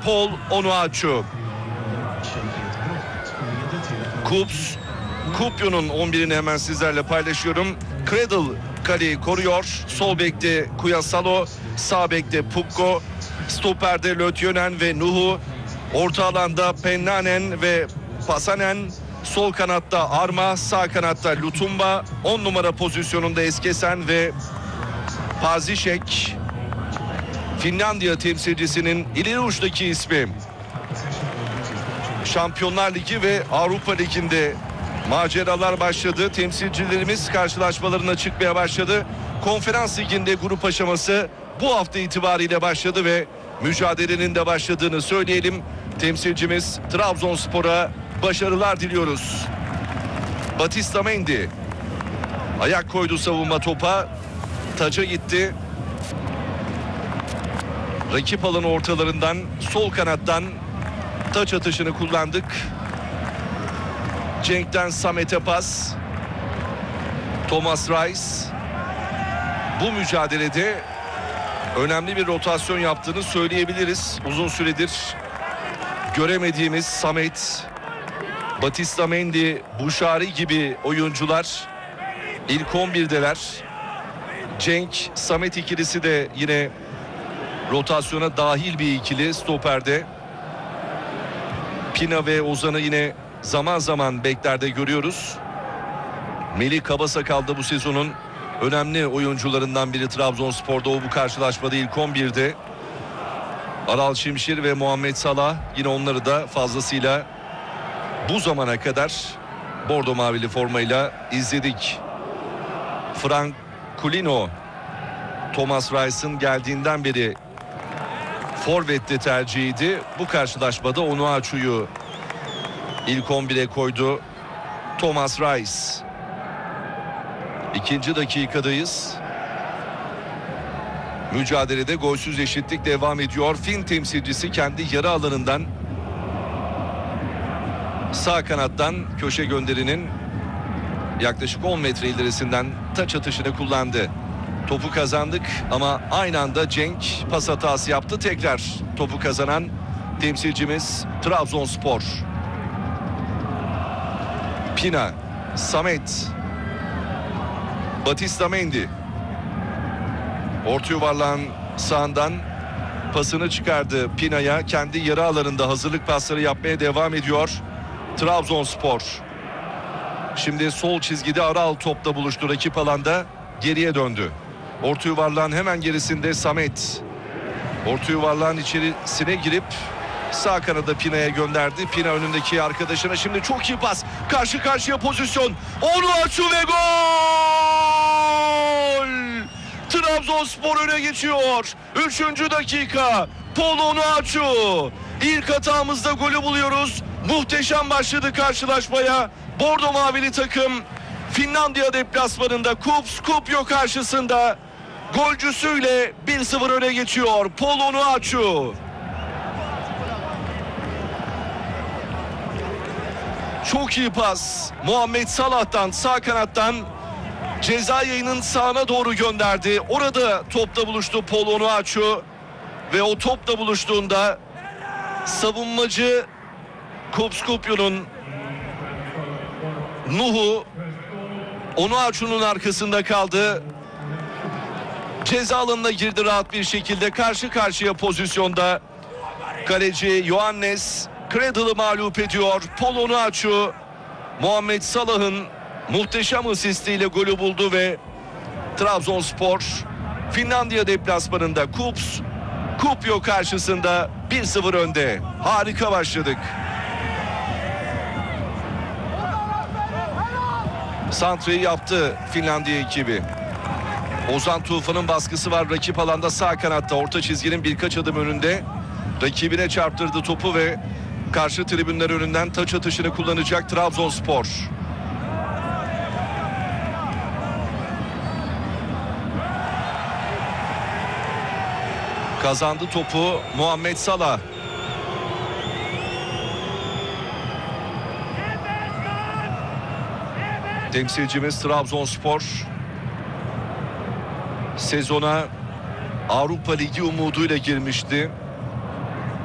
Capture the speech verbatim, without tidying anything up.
Paul Onuachu. Kups, Kupyo'nun on birini hemen sizlerle paylaşıyorum. Cradle kaleyi koruyor. Sol bekte Kuyasalo, sağ bekte Pukko, stoperde Lötjönen ve Nuhu, orta alanda Pennanen ve Pasanen, sol kanatta Arma, sağ kanatta Lutumba, on numara pozisyonunda Eskesen ve Pazişek. Finlandiya temsilcisinin ileri uçtaki ismi. Şampiyonlar Ligi ve Avrupa Ligi'nde maceralar başladı. Temsilcilerimiz karşılaşmalarına çıkmaya başladı. Konferans Ligi'nde grup aşaması bu hafta itibariyle başladı ve mücadelenin de başladığını söyleyelim. Temsilcimiz Trabzonspor'a başarılar diliyoruz. Batista Mendy ayak koydu savunma topa. Taca gitti. Rakip alanı ortalarından, sol kanattan taç atışını kullandık. Cenk'ten Samet'e pas. Thomas Reis bu mücadelede önemli bir rotasyon yaptığını söyleyebiliriz. Uzun süredir göremediğimiz Samet, Batista Mendy, Buşari gibi oyuncular ilk on birdeler. Cenk, Samet ikilisi de yine rotasyona dahil bir ikili stoperde. Pina ve Ozan'ı yine zaman zaman beklerde görüyoruz. Melih Kabasakal da bu sezonun önemli oyuncularından biri Trabzonspor'da. O bu karşılaşmada ilk on birde. Aral Şimşir ve Muhammed Salah yine onları da fazlasıyla bu zamana kadar bordo mavili formayla izledik. Frank Kulino, Thomas Reis'in geldiğinden beri forvette tercihiydi. Bu karşılaşmada Onuachu'yu ilk on bire koydu Thomas Reis. İkinci dakikadayız. Mücadelede golsüz eşitlik devam ediyor. Fin temsilcisi kendi yarı alanından sağ kanattan köşe gönderinin yaklaşık on metre ilerisinden taç atışını kullandı. Topu kazandık ama aynı anda Cenk pas hatası yaptı. Tekrar topu kazanan temsilcimiz Trabzonspor. Pina, Samet, Batista Mendy. Orta yuvarlağın sağından pasını çıkardı Pina'ya. Kendi yarı alanında hazırlık pasları yapmaya devam ediyor Trabzonspor. Şimdi sol çizgide Aral topla buluştu rakip alanda. Geriye döndü. Orta yuvarlağın hemen gerisinde Samet. Orta yuvarlağın içerisine girip sağ kanada Pina'ya gönderdi. Pina önündeki arkadaşına şimdi çok iyi pas. Karşı karşıya pozisyon. Onuachu ve gol! Trabzonspor öne geçiyor. Üçüncü dakika. Paul Onuachu. İlk hatamızda golü buluyoruz. Muhteşem başladı karşılaşmaya. Bordo mavili takım Finlandiya deplasmanında Kups Kupyo karşısında golcüsüyle bir sıfır öne geçiyor Paul Onuachu. Çok iyi pas. Muhammed Salah'tan sağ kanattan ceza yayının sağına doğru gönderdi. Orada topla buluştu Paul Onuachu ve o topla buluştuğunda savunmacı Kups Kupyo'nun Nuhu Onuachu'nun arkasında kaldı. Ceza alanına girdi rahat bir şekilde. Karşı karşıya pozisyonda kaleci Yohannes Cradle'ı mağlup ediyor. Paul Onuachu Muhammed Salah'ın muhteşem asistiyle golü buldu ve Trabzonspor Finlandiya deplasmanında Kups Kupyo karşısında bir sıfır önde. Harika başladık. Santra'yı yaptı Finlandiya ekibi. Ozan Tufan'ın baskısı var rakip alanda sağ kanatta. Orta çizginin birkaç adım önünde. Rakibine çarptırdı topu ve karşı tribünler önünden taç atışını kullanacak Trabzonspor. Kazandı topu Muhammed Salah. Temsilcimiz Trabzonspor sezona Avrupa Ligi umuduyla girmişti.